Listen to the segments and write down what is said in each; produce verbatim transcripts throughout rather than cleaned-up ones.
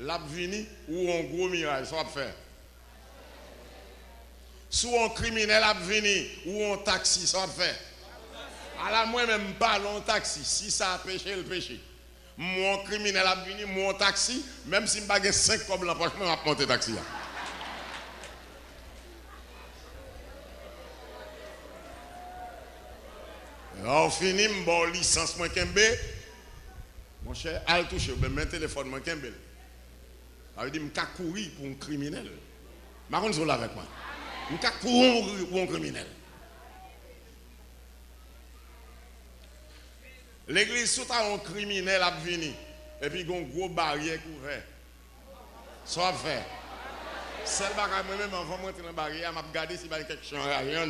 l'a vini ou un gros mirage, ça va faire. Sous un criminel l'a vini ou un taxi, ça va faire. À la moi-même pas un taxi, si ça a péché, le péché. Mon criminel a venu, mon taxi, même si je n'ai pas cinq comme la poche, je vais monter taxi. On finit, bon licence, moi, Kembe. Mon cher, al touche, ben, mon téléphone, moi, Kembe. Ça veut dire, je vais courir pour un criminel. Je vais courir avec moi. Je vais courir pour un criminel. L'église, sous un criminel a venu. Et puis, il y a une grosse barrière couverte. Ça fait. Celle barrière, moi-même, avant de rentrer dans la barrière, je vais regarder s'il y a quelque chose. Rien.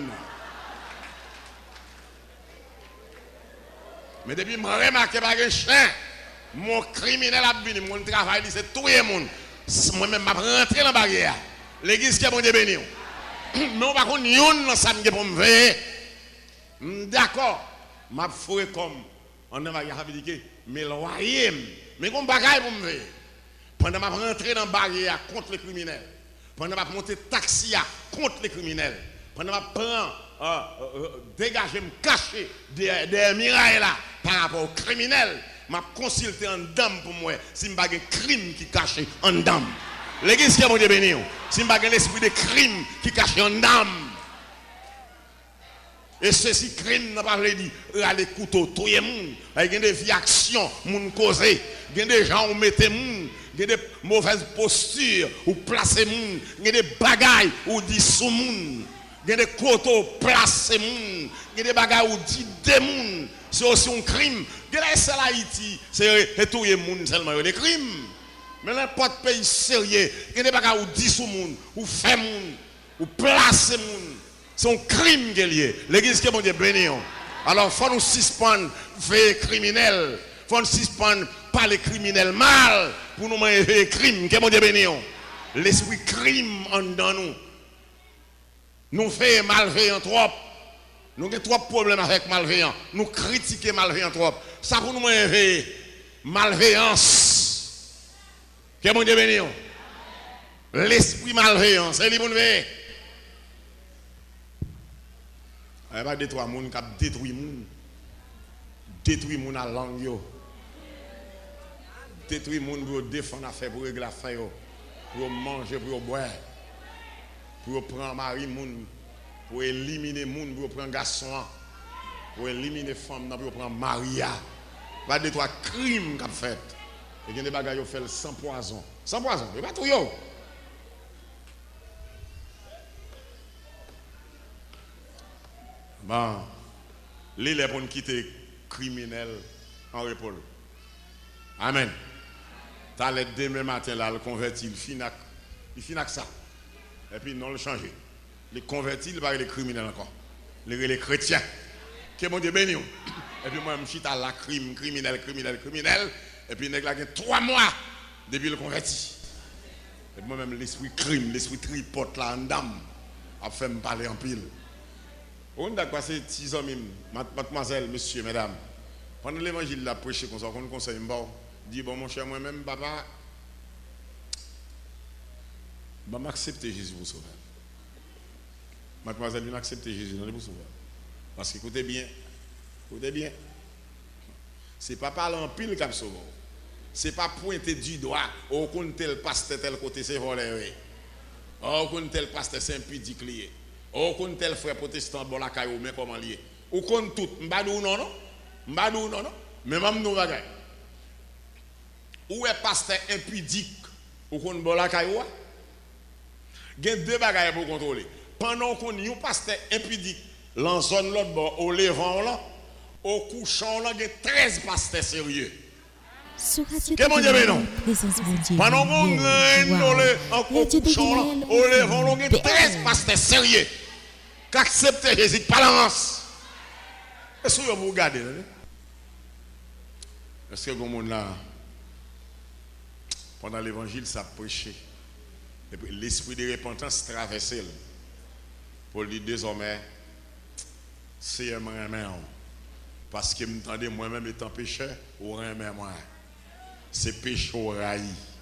Mais depuis que je remarque qu'il y a un chien, mon criminel a venu, mon travail, c'est tout le monde. Moi-même, je vais rentrer dans la barrière. L'église qui est bon de bénir. Mais on va pas yon dans ça pour me veiller. D'accord. Je vais faire comme. On a dit mais loyer, mais comme bagaille pour me veiller. Pendant que je rentre dans la barrière contre les criminels, pendant que je monte taxi contre les criminels, pendant que je prends, euh, euh, dégager, me cacher des, des mirailles là par rapport aux criminels, je consulte en dame pour moi si je n'ai pas de crime qui cache en dame. L'église qui a mon Dieu béni, si je n'ai pas l'esprit de crime qui cache en dame. Et ceci crime n'a pas dit aller couteau tout le monde il y a des vies actions moun causer il y a des gens où mettez moun il y a des mauvaises postures ou placer moun il y a des bagailles ou dit sous moun il y a des couteaux placer moun il y a des bagailles ou dit des moun c'est aussi un crime il y a des Haïti c'est tout le monde seulement des crimes mais n'importe pays sérieux il y a des bagailles ou dit sous moun ou fait moun ou placer moun. C'est un crime qui est lié. L'église qui est bon Dieu béni. Alors, il faut nous suspendre les criminels. Il faut nous suspendre pas les criminels mal pour nous faire les crimes qui est bon Dieu béni. L'esprit crime en dans nous. Nous faisons malveillant trop. Nous avons trop de problèmes avec malveillant. Nous critiquons malveillant trop. Ça pour nous faire malveillance. Qui est bon Dieu béni. L'esprit malveillant, c'est lui pour nous faire. Il y a pas de trois personnes qui détruisent les gens. Détruisent les gens à la langue. Détruisent les gens pour défendre l'affaire, pour régler l'affaire, pour manger, pour boire, pour prendre mari, pour éliminer les gens, pour prendre garçon, pour éliminer les femmes, pour prendre Maria. Il y a des trois crimes qu'ils ont fait. Il y a des bagages qui fait sans poison. Sans poison, il n'y a pas tout. Bon, l'île est pour nous quitter criminel en repos. Amen. T'as les demain matin là, le converti, il finit il finit ça. Et puis non le changer. Les convertis, il va les criminels encore. Les, les chrétiens. Que mon Dieu béni. Et puis moi, je suis à la crime, criminel, criminel, criminel. Et puis il y a trois mois depuis le converti. Et moi-même, l'esprit crime, l'esprit tripote là en dame, a fait me parler en pile. On a passé six ans, mademoiselle, monsieur, mesdames. Pendant l'évangile, la prêché comme ça, on conseille, dit bon, mon cher, moi-même, papa, je vais accepter Jésus pour sauver. Mademoiselle, vous acceptez Jésus pour sauver. Parce que écoutez bien, écoutez bien, ce n'est pas parler en pile qui sauve. Ce n'est pas pointer du doigt, oh, qu'on tel pasteur tel côté, c'est volé. Oh, qu'on tel pasteur, c'est impudique lié. Ou qu'on tel frère protestant bon la caillou mais comment lié ou qu'on tout m'badou non non m'badou non non mais même nous bagay ou est pasteur impudique ou qu'on bon la caillou gen deux bagages pour contrôler pendant qu'on y un pasteur impudique dans zone l'autre bord au levant là au couchant là gen treize pasteurs sérieux. Que mon Dieu non. Pendant qu'on gagne en couchant là au levant là gen treize pasteurs sérieux. Accepter Jésus de balance. Est-ce que vous regardez? Est-ce que vous monde là, pendant l'évangile, ça prêché? Et puis l'esprit de repentance traversé. Pour lui désormais, c'est un remède. Parce que m'entendez moi-même étant pécheur, ou remède moi. C'est péché au raï.